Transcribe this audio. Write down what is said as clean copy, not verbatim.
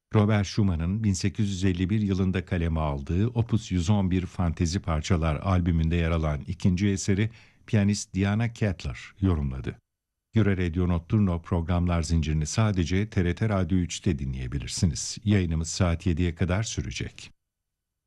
Robert Schumann'ın 1851 yılında kaleme aldığı Opus 111 Fantezi Parçalar albümünde yer alan ikinci eseri piyanist Diana Kettler yorumladı. Euro Radio Notturno programlar zincirini sadece TRT Radyo 3'te dinleyebilirsiniz. Yayınımız saat 7'ye kadar sürecek.